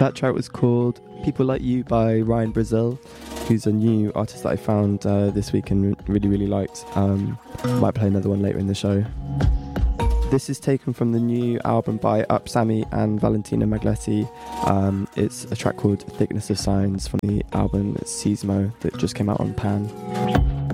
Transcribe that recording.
That track was called People Like You by Ryan Brazil, who's a new artist that I found this week and really, really liked. Might play another one later in the show. This is taken from the new album by Up Sammy and Valentina Magletti. It's a track called Thickness of Signs from the album Seismo that just came out on Pan.